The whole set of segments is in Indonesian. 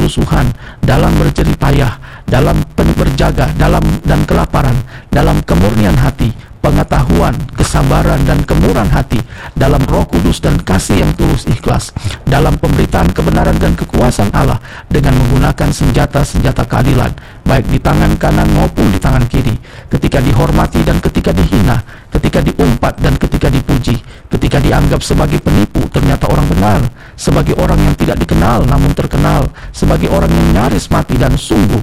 kerusuhan, dalam berjerih payah, dalam berjaga, dan kelaparan, dalam kemurnian hati, pengetahuan, kesabaran, dan kemurahan hati, dalam Roh Kudus dan kasih yang tulus ikhlas, dalam pemberitaan kebenaran dan kekuasaan Allah, dengan menggunakan senjata-senjata keadilan, baik di tangan kanan maupun di tangan kiri, ketika dihormati dan ketika dihina, ketika diumpat dan ketika dipuji, ketika dianggap sebagai penipu ternyata orang benar, sebagai orang yang tidak dikenal namun terkenal, sebagai orang yang nyaris mati dan sungguh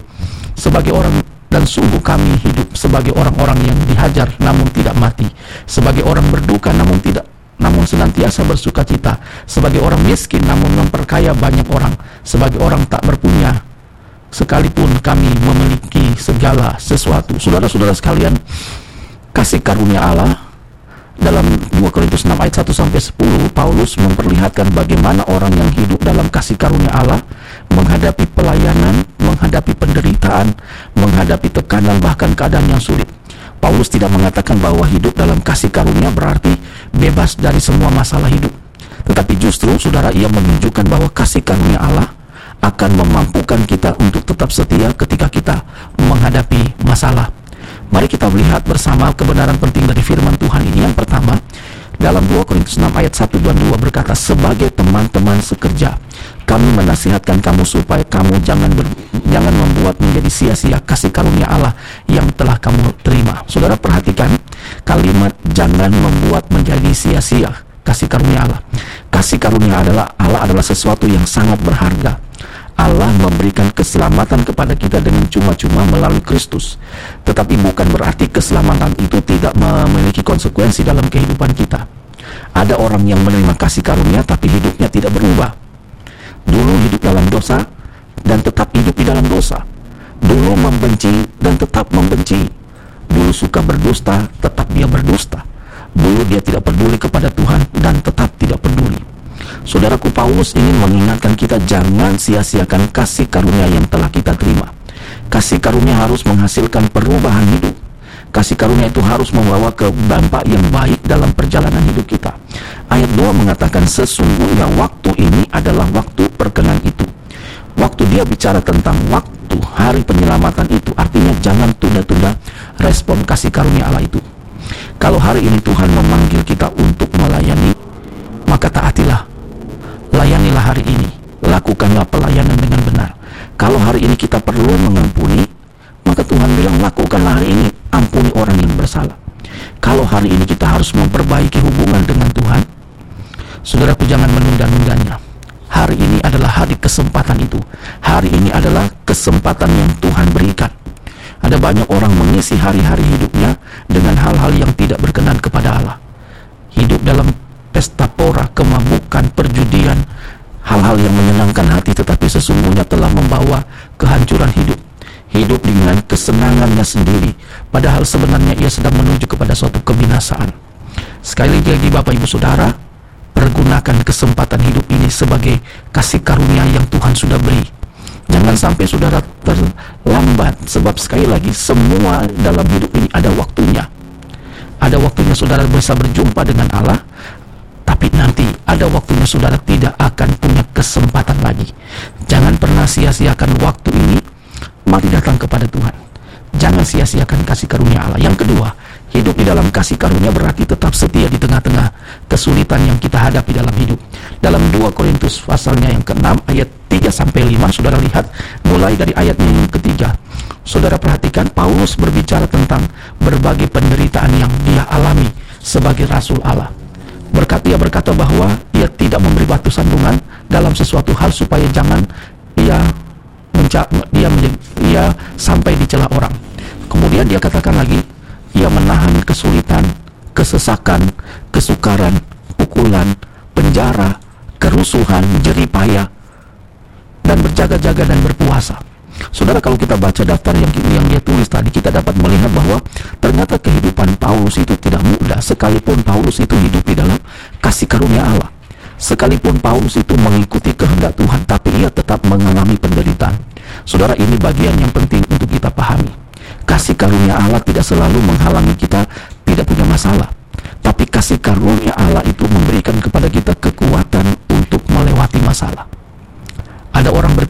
kami hidup sebagai orang-orang yang dihajar namun tidak mati, sebagai orang berduka namun senantiasa bersukacita, sebagai orang miskin namun memperkaya banyak orang, sebagai orang tak berpunya sekalipun kami memiliki segala sesuatu. Saudara-saudara sekalian, kasih karunia Allah dalam 2 Korintus 6 ayat 1-10, Paulus memperlihatkan bagaimana orang yang hidup dalam kasih karunia Allah menghadapi pelayanan, menghadapi penderitaan, menghadapi tekanan, bahkan keadaan yang sulit. Paulus tidak mengatakan bahwa hidup dalam kasih karunia berarti bebas dari semua masalah hidup, tetapi justru saudara, ia menunjukkan bahwa kasih karunia Allah akan memampukan kita untuk tetap setia ketika kita menghadapi masalah. Mari kita melihat bersama kebenaran penting dari firman Tuhan ini. Yang pertama, dalam 2 Korintus 6 ayat 1 dan 2 berkata, sebagai teman-teman sekerja, kami menasihatkan kamu supaya kamu jangan membuat menjadi sia-sia kasih karunia Allah yang telah kamu terima. Saudara perhatikan kalimat jangan membuat menjadi sia-sia kasih karunia Allah. Kasih karunia Allah adalah sesuatu yang sangat berharga. Allah memberikan keselamatan kepada kita dengan cuma-cuma melalui Kristus. Tetapi bukan berarti keselamatan itu tidak memiliki konsekuensi dalam kehidupan kita. Ada orang yang menerima kasih karunia tapi hidupnya tidak berubah. Dulu hidup dalam dosa dan tetap hidup di dalam dosa. Dulu membenci dan tetap membenci. Dulu suka berdusta, tetap dia berdusta. Dulu dia tidak peduli kepada Tuhan dan tetap tidak peduli. Saudaraku, Paulus ingin mengingatkan kita jangan sia-siakan kasih karunia yang telah kita terima. Kasih karunia harus menghasilkan perubahan hidup. Kasih karunia itu harus membawa ke dampak yang baik dalam perjalanan hidup kita. Ayat 2 mengatakan sesungguhnya waktu ini adalah waktu perkenan itu. Waktu dia bicara tentang waktu hari penyelamatan itu, artinya jangan tunda-tunda respon kasih karunia Allah itu. Kalau hari ini Tuhan memanggil kita untuk melayani, maka taatilah. Layanilah hari ini, lakukanlah pelayanan dengan benar. Kalau hari ini kita perlu mengampuni, maka Tuhan bilang lakukanlah hari ini, ampuni orang yang bersalah. Kalau hari ini kita harus memperbaiki hubungan dengan Tuhan, saudaraku, jangan menunda-nundanya. Hari ini adalah hari kesempatan itu. Hari ini adalah kesempatan yang Tuhan berikan. Ada banyak orang mengisi hari-hari hidupnya dengan hal-hal yang tidak berkenan kepada Allah. Hidup dalam pesta pora, kemabukan, perjudian, hal-hal yang menyenangkan hati tetapi sesungguhnya telah membawa kehancuran hidup. Hidup dengan kesenangannya sendiri, padahal sebenarnya ia sedang menuju kepada suatu kebinasaan. Sekali lagi Bapak Ibu Saudara, pergunakan kesempatan hidup ini sebagai kasih karunia yang Tuhan sudah beri. Jangan sampai saudara terlambat, sebab sekali lagi semua dalam hidup ini ada waktunya. Ada waktunya saudara bisa berjumpa dengan Allah, tapi nanti ada waktunya saudara tidak akan punya kesempatan lagi. Jangan pernah sia-siakan waktu ini. Mari datang kepada Tuhan. Jangan sia-siakan kasih karunia Allah. Yang kedua, hidup di dalam kasih karunia berarti tetap setia di tengah-tengah kesulitan yang kita hadapi dalam hidup. Dalam 2 Korintus pasalnya yang ke-6 ayat 3-5, saudara lihat mulai dari ayatnya yang ketiga. Saudara perhatikan Paulus berbicara tentang berbagai penderitaan yang dia alami sebagai rasul Allah. Dia berkata bahwa ia tidak memberi batu sandungan dalam sesuatu hal supaya jangan ia sampai dicela orang. Kemudian dia katakan lagi, ia menahan kesulitan, kesesakan, kesukaran, pukulan, penjara, kerusuhan, jerih payah, dan berjaga-jaga dan berpuasa. Saudara, kalau kita baca daftar yang dia tulis tadi, kita dapat melihat bahwa ternyata kehidupan Paulus itu tidak mudah. Sekalipun Paulus itu hidup di dalam kasih karunia Allah, sekalipun Paulus itu mengikuti kehendak Tuhan, tapi ia tetap mengalami penderitaan. Saudara, ini bagian yang penting untuk kita pahami. Kasih karunia Allah tidak selalu menghalangi kita tidak punya masalah, tapi kasih karunia Allah itu memberikan kepada kita kekuatan untuk melewati masalah. Ada orang